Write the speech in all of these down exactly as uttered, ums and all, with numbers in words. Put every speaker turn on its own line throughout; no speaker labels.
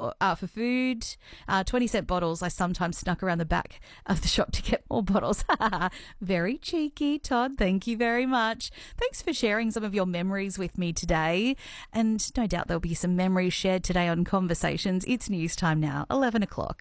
for uh, for food. Uh, twenty cent bottles. I sometimes snuck around the back of the shop to get more bottles. Very cheeky, Todd. Thank you very much. Thanks for sharing some of your memories with me today. And no doubt there'll be some memories shared today on Conversations. It's news time now, eleven o'clock.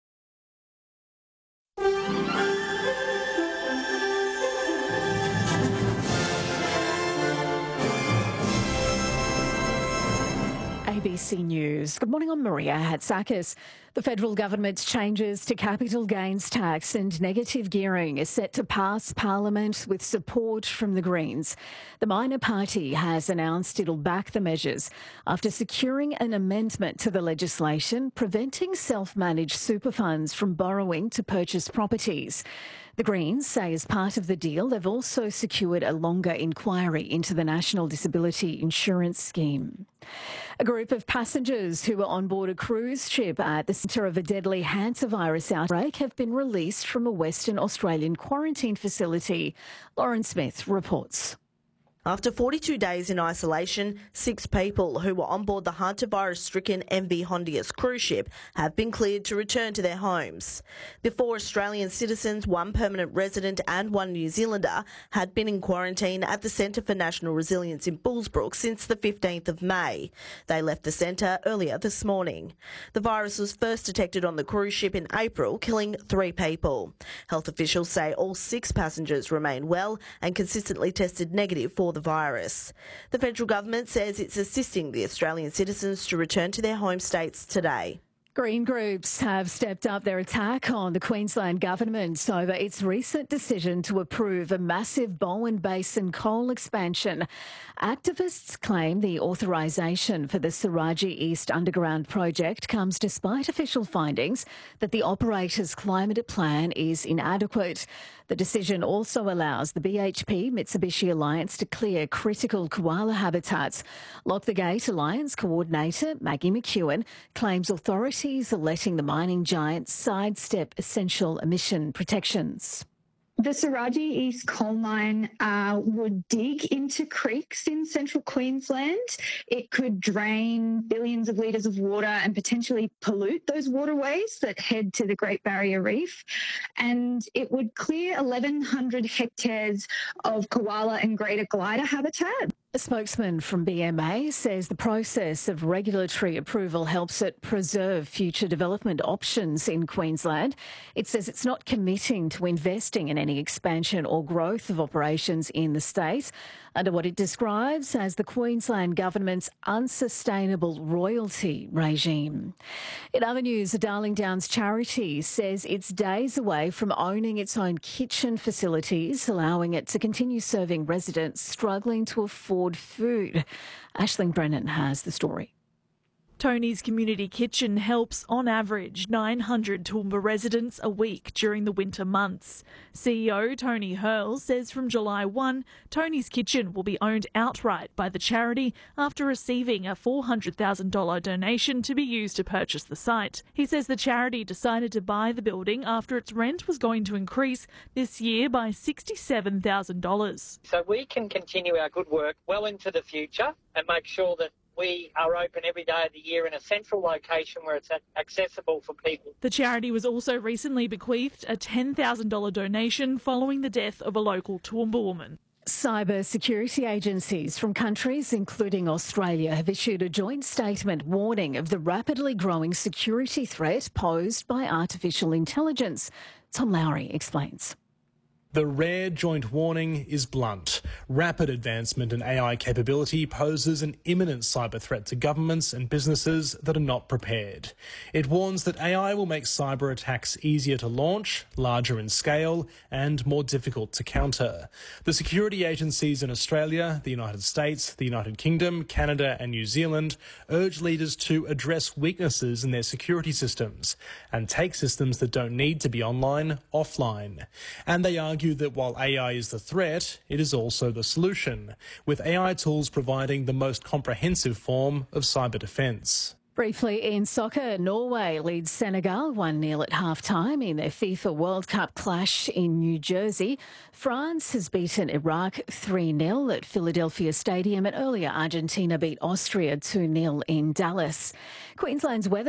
A B C News. Good morning, I'm Maria Hatzakis. The federal government's changes to capital gains tax and negative gearing is set to pass Parliament with support from the Greens. The minor party has announced it'll back the measures after securing an amendment to the legislation preventing self-managed super funds from borrowing to purchase properties. The Greens say as part of the deal, they've also secured a longer inquiry into the National Disability Insurance Scheme. A group of passengers who were on board a cruise ship at the centre of a deadly hantavirus outbreak have been released from a Western Australian quarantine facility. Lauren Smith reports.
After forty-two days in isolation, six people who were on board the hantavirus-stricken M V Hondius cruise ship have been cleared to return to their homes. The four Australian citizens, one permanent resident and one New Zealander, had been in quarantine at the Centre for National Resilience in Bullsbrook since the fifteenth of May. They left the centre earlier this morning. The virus was first detected on the cruise ship in April, killing three people. Health officials say all six passengers remain well and consistently tested negative for the virus. The federal government says it's assisting the Australian citizens to return to their home states today.
Green groups have stepped up their attack on the Queensland government over its recent decision to approve a massive Bowen Basin coal expansion. Activists claim the authorisation for the Saraji East Underground project comes despite official findings that the operator's climate plan is inadequate. The decision also allows the B H P Mitsubishi Alliance to clear critical koala habitats. Lock the Gate Alliance coordinator Maggie McEwen claims authorities are letting the mining giant sidestep essential emission protections.
The Saraji East coal mine uh, would dig into creeks in central Queensland. It could drain billions of litres of water and potentially pollute those waterways that head to the Great Barrier Reef. And it would clear eleven hundred hectares of koala and greater glider habitat.
A spokesman from B M A says the process of regulatory approval helps it preserve future development options in Queensland. It says it's not committing to investing in any expansion or growth of operations in the state under what it describes as the Queensland government's unsustainable royalty regime. In other news, the Darling Downs charity says it's days away from owning its own kitchen facilities, allowing it to continue serving residents struggling to afford food. Aisling Brennan has the story.
Tony's Community Kitchen helps, on average, nine hundred Toowoomba residents a week during the winter months. C E O Tony Hurl says from July first, Tony's Kitchen will be owned outright by the charity after receiving a four hundred thousand dollars donation to be used to purchase the site. He says the charity decided to buy the building after its rent was going to increase this year by sixty-seven thousand dollars.
So we can continue our good work well into the future and make sure that we are open every day of the year in a central location where it's accessible for people.
The charity was also recently bequeathed a ten thousand dollars donation following the death of a local Toowoomba woman.
Cyber security agencies from countries including Australia have issued a joint statement warning of the rapidly growing security threat posed by artificial intelligence. Tom Lowry explains.
The rare joint warning is blunt. Rapid advancement in A I capability poses an imminent cyber threat to governments and businesses that are not prepared. It warns that A I will make cyber attacks easier to launch, larger in scale, and more difficult to counter. The security agencies in Australia, the United States, the United Kingdom, Canada, and New Zealand urge leaders to address weaknesses in their security systems and take systems that don't need to be online offline. And they argue that while A I is the threat, it is also the solution, with A I tools providing the most comprehensive form of cyber defence.
Briefly in soccer, Norway leads Senegal one nil at half-time in their FIFA World Cup clash in New Jersey. France has beaten Iraq three nil at Philadelphia Stadium, and earlier Argentina beat Austria two nil in Dallas. Queensland's weather